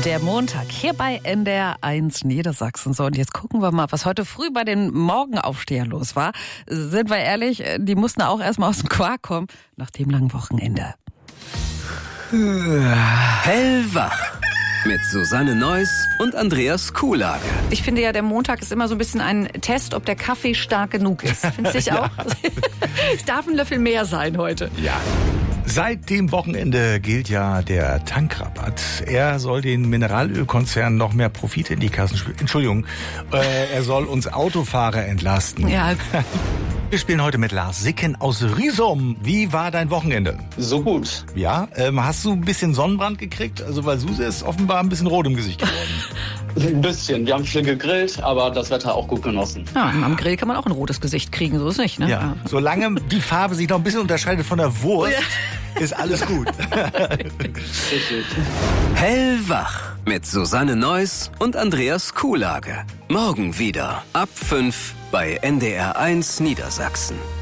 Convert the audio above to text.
Der Montag hier bei NDR 1 Niedersachsen. So, und jetzt gucken wir mal, was heute früh bei den Morgenaufstehern los war. Sind wir ehrlich, die mussten auch erstmal aus dem Quark kommen nach dem langen Wochenende. Hellwach mit Susanne Neuss und Andreas Kuhlage. Ich finde ja, der Montag ist immer so ein bisschen ein Test, ob der Kaffee stark genug ist. Findest du dich auch? Es darf ein Löffel mehr sein heute. Ja. Seit dem Wochenende gilt ja der Tankrabatt. Er soll den Mineralölkonzernen noch mehr Profit in die Kassen spielen. Entschuldigung, er soll uns Autofahrer entlasten. Ja. Wir spielen heute mit Lars Sicken aus Riesum. Wie war dein Wochenende? So gut. Ja, hast du ein bisschen Sonnenbrand gekriegt? Also, weil Suse ist offenbar ein bisschen rot im Gesicht geworden. Ein bisschen. Wir haben viel gegrillt, aber das Wetter auch gut genossen. Ja, am Grill kann man auch ein rotes Gesicht kriegen, so ist nicht, ne? Ja, solange die Farbe sich noch ein bisschen unterscheidet von der Wurst, ist alles gut. Richtig. Hellwach mit Susanne Neuss und Andreas Kuhlage. Morgen wieder ab 5 bei NDR 1 Niedersachsen.